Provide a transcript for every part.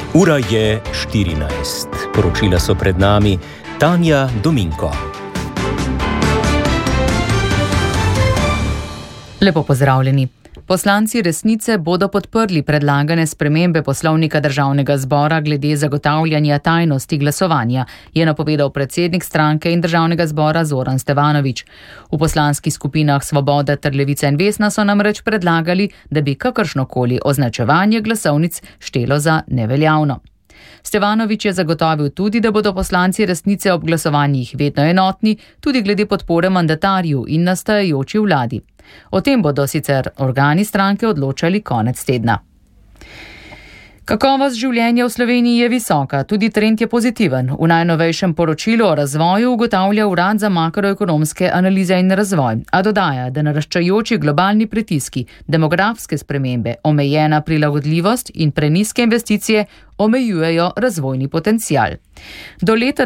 Ura je 14. Poročila so pred nami Tanja Dominko. Lepo pozdravljeni. Poslanci Resnice bodo podprli predlagane spremembe Poslovnika Državnega zbora glede zagotavljanja tajnosti glasovanja, je napovedal predsednik stranke in Državnega zbora Zoran Stevanović. V poslanskih skupinah Svoboda ter Levica in Vesna so namreč predlagali, da bi kakršnokoli označevanje glasovnic štelo za neveljavno. Stevanović je zagotovil tudi, da bodo poslanci Resnice ob glasovanjih vedno enotni, tudi glede podpore mandatarju in nastajajoči vladi. O tem bodo sicer organi stranke odločali konec tedna. Kakovost življenja v Sloveniji je visoka, tudi trend je pozitiven. V najnovejšem poročilu o razvoju ugotavlja Urad za makroekonomske analize in razvoj, a dodaja, da naraščajoči globalni pritiski, demografske spremembe, omejena prilagodljivost in prenizke investicije omejujejo razvojni potencial. Do leta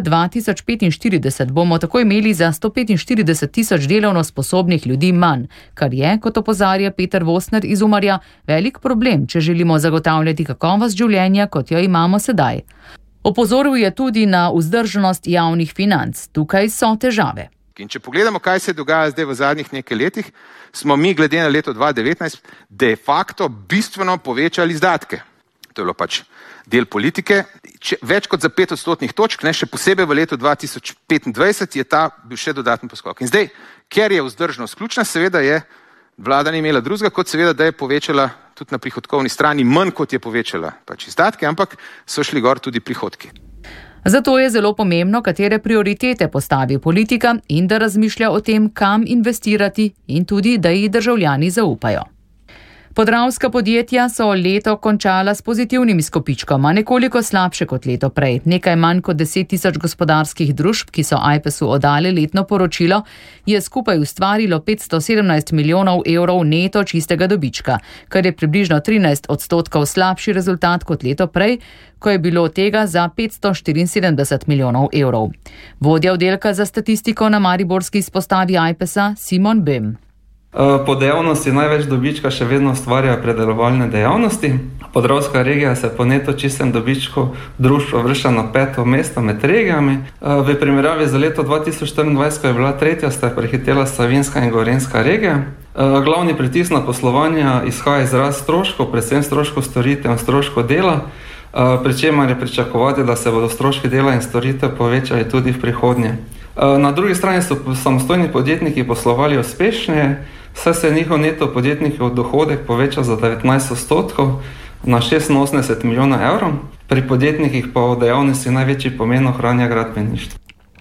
2045 bomo tako imeli za 145 tisoč delovno sposobnih ljudi manj, kar je, kot opozarja Peter Vosner iz Umarja, velik problem, če želimo zagotavljati kakovost življenja, kot jo imamo sedaj. Opozoril je tudi na vzdržnost javnih financ. Tukaj so težave. In če pogledamo, kaj se dogaja zdaj v zadnjih nekaj letih, smo mi glede na leto 2019 de facto bistveno povečali izdatke. To je bilo pač del politike, več kot za 5 odstotnih točk, še posebej v letu 2025 je ta bil še dodatni poskok. In zdaj, ker je vzdržnost ključna, seveda je vlada ni imela drugega, kot seveda, da je povečala tudi na prihodkovni strani manj, kot je povečala pač izdatke, ampak so šli gor tudi prihodki. Zato je zelo pomembno, katere prioritete postavi politika in da razmišlja o tem, kam investirati in tudi, da ji državljani zaupajo. Podravska podjetja so leto končala s pozitivnim izkupičkom, a nekoliko slabše kot leto prej. Nekaj manj kot 10 tisoč gospodarskih družb, ki so Ajpesu oddali letno poročilo, je skupaj ustvarilo 517 milijonov evrov neto čistega dobička, kar je približno 13% slabši rezultat kot leto prej, ko je bilo tega za 574 milijonov evrov. Vodja oddelka za statistiko na mariborski izpostavi Ajpesa Simon Bem. Po dejavnosti največ dobička še vedno ustvarja predelovalne dejavnosti. Podravska regija se po neto čistem dobičku društva vršča na 5. mesto med regijami. V primerjavi za leto 2024, ko je bila 3., sta prehitela Savinjska in Gorenjska regija. Glavni pritisk na poslovanje izhaja iz rast stroškov, predvsem stroškov storitev in stroškov dela, pri čemer je pričakovati, da se bodo stroški dela in storitev povečali tudi v prihodnje. Na drugi strani so samostojni podjetniki poslovali uspešneje, saj se je njihov neto podjetnikov dohodek povečal za 19% na 86 milijonov evrov, pri podjetnikih pa v dejavnosti največji pomen ohranja gradbeništvo.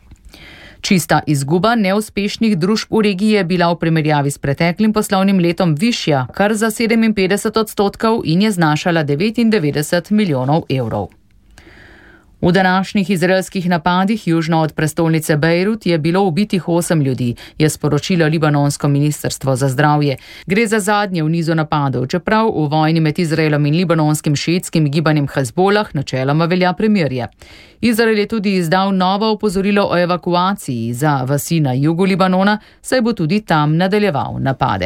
Čista izguba neuspešnih družb v regiji je bila v primerjavi s preteklim poslovnim letom višja, kar za 57% in je znašala 99 milijonov evrov. V današnjih izraelskih napadih južno od prestolnice Bejrut je bilo ubitih 8 ljudi, je sporočilo libanonsko ministrstvo za zdravje. Gre za zadnje v nizu napadov, čeprav v vojni med Izraelom in libanonskim šiitskim gibanjem Hezbolah načeloma velja premirje. Izrael je tudi izdal novo opozorilo o evakuaciji za vasi na jugu Libanona, saj bo tudi tam nadaljeval napade.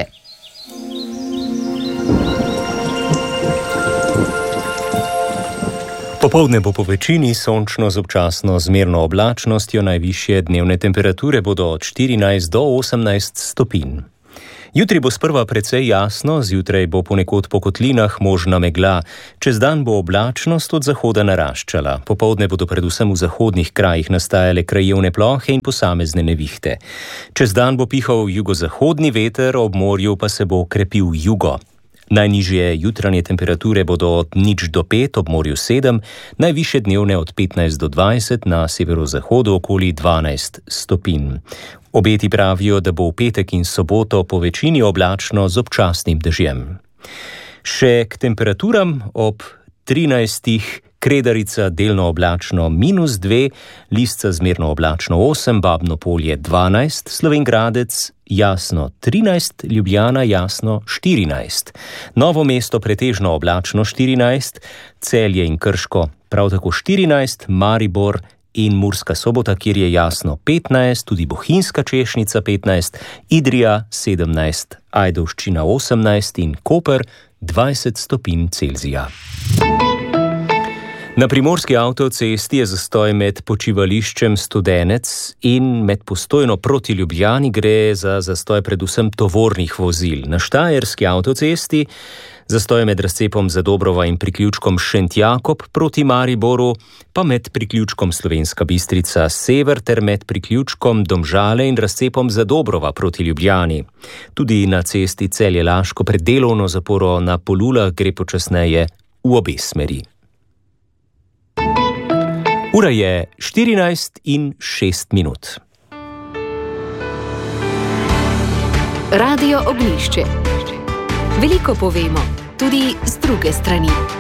Popoldne bo po večini sončno z občasno zmerno oblačnostjo, najvišje dnevne temperature bodo od 14 do 18 stopinj. Jutri bo sprva precej jasno, zjutraj bo ponekod po kotlinah možna megla, čez dan bo oblačnost od zahoda naraščala. Popoldne bodo predvsem v zahodnih krajih nastajale krajevne plohe in posamezne nevihte. Čez dan bo pihal jugozahodni veter, ob morju pa se bo krepil jugo. Najnižje jutranje temperature bodo od 0 do 5, ob morju 7, najvišje dnevne od 15 do 20, na severozahodu okoli 12 stopinj. Obeti pravijo, da bo v petek in soboto po večini oblačno z občasnim dežjem. Še k temperaturam ob 13. Kredarica delno oblačno -2, Lisca zmerno oblačno 8, Babno Polje 12, Slovenj Gradec jasno 13, Ljubljana jasno 14, Novo mesto pretežno oblačno 14, Celje in Krško prav tako 14, Maribor in Murska Sobota, kjer je jasno 15, tudi Bohinjska Češnica 15, Idrija 17, Ajdovščina 18 in Koper 20 stopinj Celzija. Na primorski avtocesti je zastoj med počivališčem Studenec in med Postojno proti Ljubljani, gre za zastoj predvsem tovornih vozil. Na štajerski avtocesti zastoj med razcepom Zadobrova in priključkom Šentjakob proti Mariboru, pa med priključkom Slovenska Bistrica sever ter med priključkom Domžale in razcepom Zadobrova proti Ljubljani. Tudi na cesti Celje-Laško pred delovno zaporo na Polulah gre počasneje v obe smeri. Ura je 14:06. Radio Ognjišče. Veliko povemo, tudi z druge strani.